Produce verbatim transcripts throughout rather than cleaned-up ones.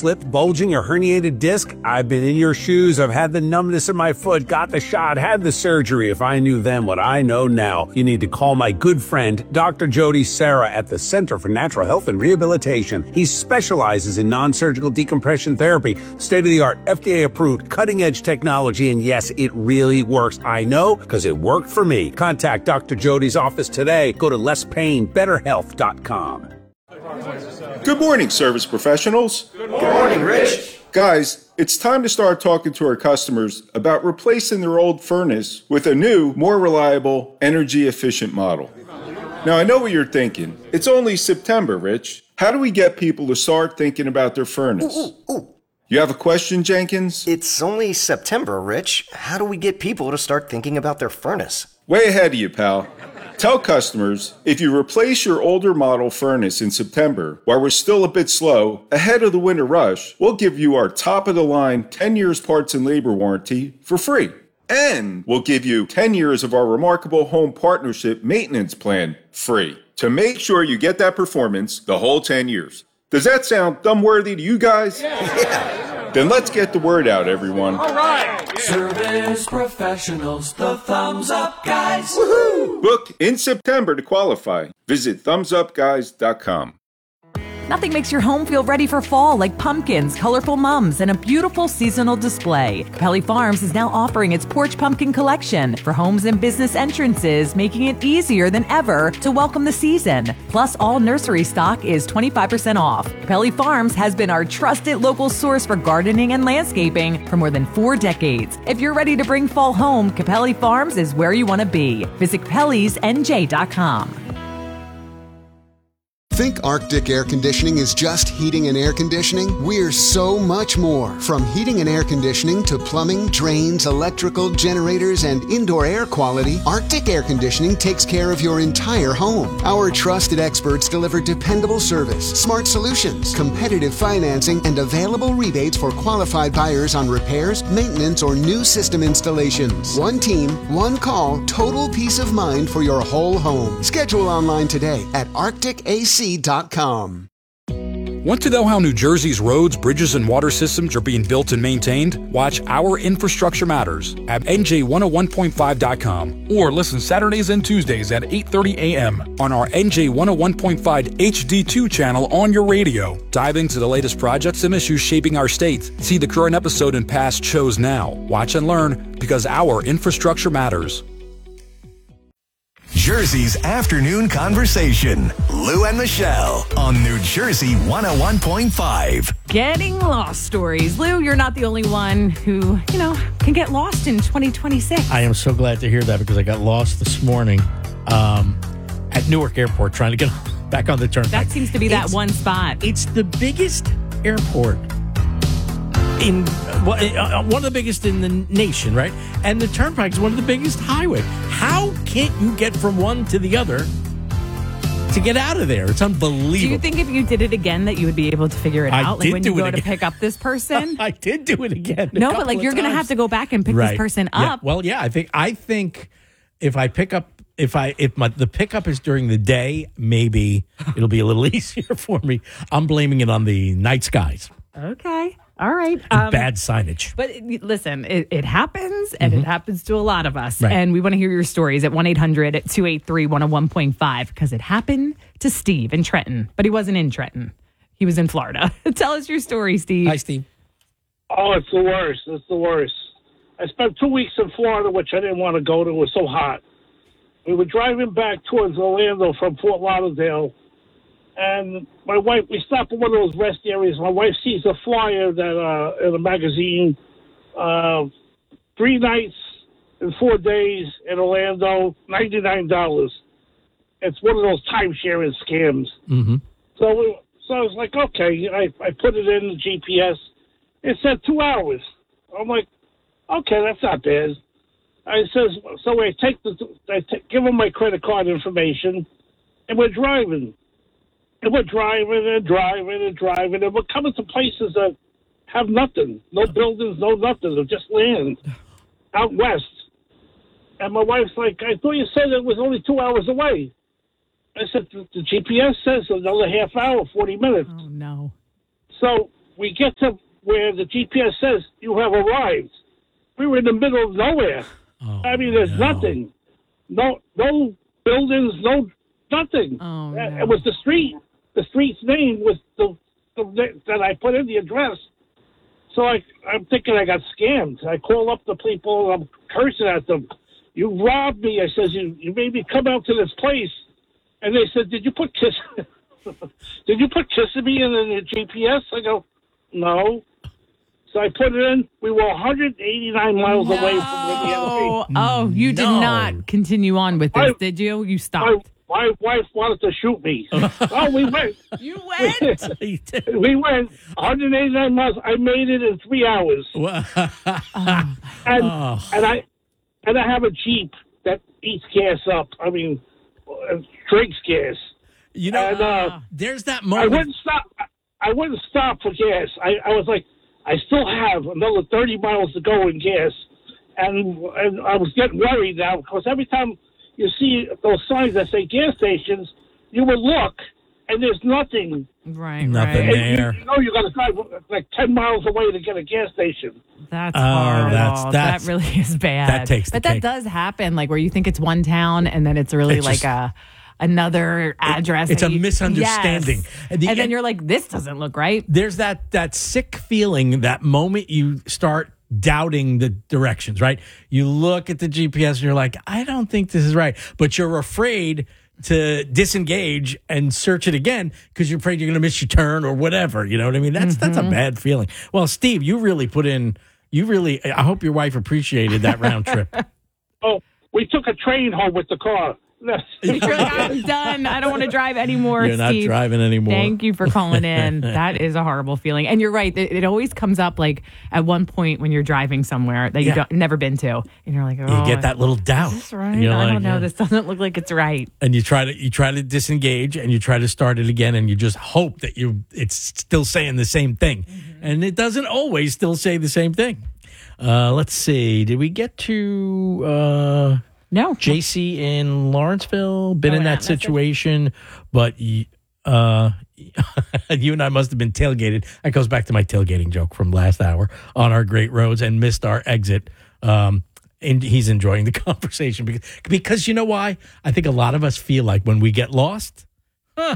slip, bulging, or herniated disc? I've been in your shoes. I've had the numbness in my foot, got the shot, had the surgery. If I knew then what I know now, you need to call my good friend, Doctor Jody Serra at the Center for Natural Health and Rehabilitation. He specializes in non-surgical decompression therapy, state-of-the-art, F D A-approved, cutting-edge technology, and yes, it really works. I know, because it worked for me. Contact Doctor Jody's office today. Go to less pain better health dot com. Good morning, service professionals. Good morning, Rich. Guys, it's time to start talking to our customers about replacing their old furnace with a new, more reliable, energy-efficient model. Now, I know what you're thinking. It's only September, Rich. How do we get people to start thinking about their furnace? Ooh, ooh, ooh. You have a question, Jenkins? It's only September, Rich. How do we get people to start thinking about their furnace? Way ahead of you, pal. Tell customers, if you replace your older model furnace in September, while we're still a bit slow, ahead of the winter rush, we'll give you our top-of-the-line ten years parts and labor warranty for free. And we'll give you ten years of our remarkable home partnership maintenance plan free to make sure you get that performance the whole ten years. Does that sound thumb-worthy to you guys? Yeah. Then let's get the word out, everyone. All right. Service professionals, the Thumbs Up Guys. Woohoo! Book in September to qualify. Visit thumbs up guys dot com. Nothing makes your home feel ready for fall like pumpkins, colorful mums, and a beautiful seasonal display. Capelli Farms is now offering its Porch Pumpkin Collection for homes and business entrances, making it easier than ever to welcome the season. Plus, all nursery stock is twenty-five percent off. Capelli Farms has been our trusted local source for gardening and landscaping for more than four decades. If you're ready to bring fall home, Capelli Farms is where you want to be. Visit capellis n j dot com. Think Arctic Air Conditioning is just heating and air conditioning? We're so much more. From heating and air conditioning to plumbing, drains, electrical, generators, and indoor air quality, Arctic Air Conditioning takes care of your entire home. Our trusted experts deliver dependable service, smart solutions, competitive financing, and available rebates for qualified buyers on repairs, maintenance, or new system installations. One team, one call, total peace of mind for your whole home. Schedule online today at arctic a c dot com. Want to know how New Jersey's roads, bridges, and water systems are being built and maintained? Watch Our Infrastructure Matters at N J one oh one point five dot com or listen Saturdays and Tuesdays at eight thirty a.m. on our N J one oh one point five H D two channel on your radio. Dive into the latest projects and issues shaping our state. See the current episode and past shows now. Watch and learn because Our Infrastructure Matters. Jersey's afternoon conversation. Lou and Michelle on New Jersey one oh one point five. Getting lost stories. Lou, you're not the only one who, you know, can get lost in twenty twenty-six. I am so glad to hear that because I got lost this morning um, at Newark Airport trying to get back on the turnpike. That seems to be that it's, one spot. It's the biggest airport in uh, one of the biggest in the nation, right? And the turnpike is one of the biggest highways. How can't you get from one to the other to get out of there? It's unbelievable. Do you think if you did it again that you would be able to figure it I out? Like did when do you go it to again. pick up this person? I did do it again. No, but like you're going to have to go back and pick right. this person Yeah. up. Well, yeah, I think I think if I pick up if I if my the pickup is during the day, maybe it'll be a little easier for me. I'm blaming it on the night skies. Okay. All right. Um, Bad signage. But it, listen, it, it happens, and Mm-hmm. it happens to a lot of us. Right. And we want to hear your stories at one eight hundred two eight three one oh one point five because it happened to Steve in Trenton, but he wasn't in Trenton. He was in Florida. Tell us your story, Steve. Hi, Steve. Oh, it's the worst. It's the worst. I spent two weeks in Florida, which I didn't want to go to. It was so hot. We were driving back towards Orlando from Fort Lauderdale, and my wife, we stopped at one of those rest areas. My wife sees a flyer that uh, in a magazine, uh, three nights and four days in Orlando, ninety-nine dollars. It's one of those time-sharing scams. Mm-hmm. So, we, so I was like, okay. I, I put it in the G P S. It said two hours. I'm like, okay, that's not bad. I says, so I take the, I t- give them my credit card information, and we're driving. And we're driving and driving and driving, and we're coming to places that have nothing. No buildings, no nothing. They're just land out west. And my wife's like, I thought you said it was only two hours away. I said, the G P S says another half hour, forty minutes. Oh, no. So we get to where the G P S says you have arrived. We were in the middle of nowhere. Oh, I mean, there's no. nothing. No no buildings, no nothing. Oh, Uh, no. It was the street. The street's name was the, the that I put in the address. So I, I'm thinking I got scammed. I call up the people and I'm cursing at them. You robbed me. I says, you, you made me come out to this place. And they said, did you put kiss? Did you put Kissimmee in the G P S? I go, no. So I put it in. We were one hundred eighty-nine miles no. away from the Indiana Oh, oh, you did No. not continue on with this, I- did you? You My, stopped. my wife wanted to shoot me. Oh, we went. You went? We went one hundred eighty-nine miles. I made it in three hours. Oh. And Oh. and I and I have a Jeep that eats gas up. I mean, uh, drinks gas. You know, And, uh, there's that I moment. wouldn't stop. I wouldn't stop for gas. I, I was like, I still have another thirty miles to go in gas, and and I was getting worried now because every time you see those signs that say gas stations, you will look and there's nothing. Right, Nothing right. And there. you, you know you got to drive like ten miles away to get a gas station. That's Oh, horrible. that's- that's- that really is bad. that takes the But that cake. does happen, like where you think it's one town and then it's really It's like just- a another address. it's that a you- misunderstanding. Yes. And the- and then you're like, this doesn't look right. There's that that sick feeling that moment you start doubting the directions, right? You look at the G P S and you're like, I don't think this is right. But you're afraid to disengage and search it again because you're afraid you're going to miss your turn or whatever. You know what I mean? That's that's a bad feeling. Well, Steve, you really put in, you really, I hope your wife appreciated that round trip. Oh, we took a train home with the car. You're like, I'm done. I don't want to drive anymore, You're not Steve. driving anymore. Thank you for calling in. That is a horrible feeling. And you're right. It, it always comes up like at one point when you're driving somewhere that Yeah. you've don't, never been to. And you're like, oh, You get that little doubt. is this right? And you're I like, don't know. yeah. This doesn't look like it's right. And you try to you try to disengage and you try to start it again and you just hope that you it's still saying the same thing. Mm-hmm. And it doesn't always still say the same thing. Uh, let's see. Did we get to uh, No. J C in Lawrenceville? Been Oh, in in that that message? situation, but y- uh, you and I must have been tailgated. That goes back to my tailgating joke from last hour on our great roads and missed our exit. Um, and he's enjoying the conversation because, because you know why? I think a lot of us feel like when we get lost, huh,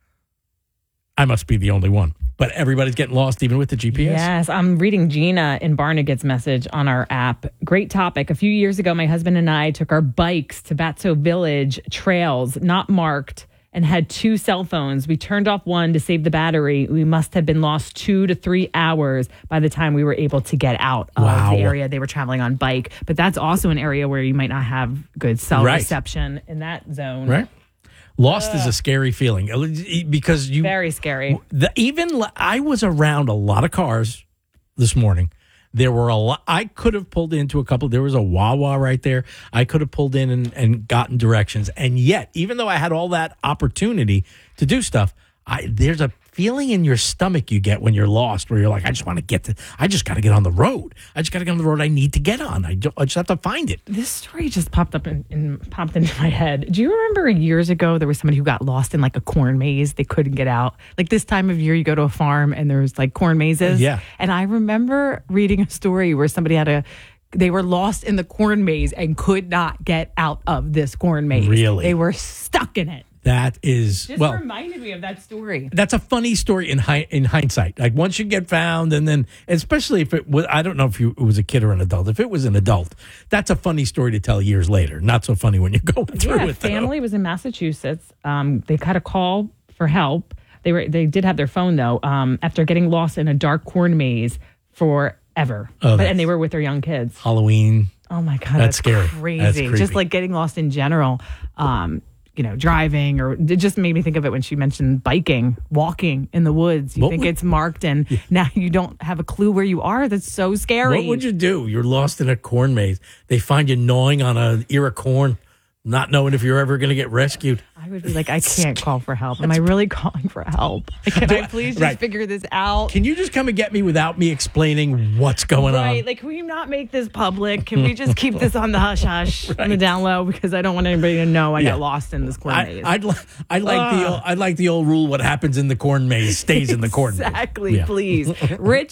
I must be the only one. But everybody's getting lost even with the G P S. Yes, I'm reading Gina in Barnegat's message on our app. Great topic. A few years ago, my husband and I took our bikes to Batso Village trails, not marked, and had two cell phones. We turned off one to save the battery. We must have been lost two to three hours by the time we were able to get out of Wow. the area they were traveling on bike. But that's also an area where you might not have good cell Right. reception in that zone. Right? Lost is a scary feeling because you Very scary. The, even I was around a lot of cars this morning. There were a lot. I could have pulled into a couple. There was a Wawa right there. I could have pulled in and, and gotten directions. And yet, even though I had all that opportunity to do stuff, I there's a feeling in your stomach you get when you're lost where you're like, I just want to get to, I just got to get on the road. I just got to get on the road I need to get on. I, don't, I just have to find it. This story just popped up in, in popped into my head. Do you remember years ago there was somebody who got lost in like a corn maze? They couldn't get out. Like this time of year, you go to a farm and there's like corn mazes. Yeah. And I remember reading a story where somebody had a. They were lost in the corn maze and could not get out of this corn maze. Really? They were stuck in it. That is, Just well, reminded me of that story. that's a funny story in hi- in hindsight. Like once you get found, and then especially if it was, I don't know if you, it was a kid or an adult. If it was an adult, that's a funny story to tell years later. Not so funny when you're going through Yeah, it. though. family was in Massachusetts. Um, they got a call for help. They were they did have their phone though. Um, after getting lost in a dark corn maze forever, Oh, but, that's- and they were with their young kids. Halloween. Oh my god, That's that's, scary. Crazy. That's Just creepy. like getting lost in general. Um, you know, driving, or it just made me think of it when she mentioned biking, walking in the woods. You What think would- it's marked, and now you don't have a clue where you are. That's so scary. What would you do? You're lost in a corn maze. They find you gnawing on an ear of corn. not knowing if you're ever going to get rescued. I would be like, I can't call for help. Am I really calling for help? Can Do I I- please just right. figure this out? Can you just come and get me without me explaining what's going Right, on? like, can we not make this public? Can we just keep this on the hush hush, on the Right. down low? Because I don't want anybody to know I Yeah. got lost in this corn I, maze. I'd, li- I'd like the Ah. old, I'd like the old rule: what happens in the corn maze stays in the corn maze. Exactly, Yeah. please. Rich